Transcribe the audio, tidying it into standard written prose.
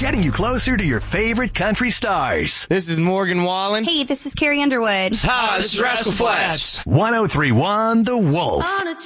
getting you closer to your favorite country stars. This is Morgan Wallen. Hey, this is Carrie Underwood. Hi, this is Rascal Flatts. 103.1 The Wolf.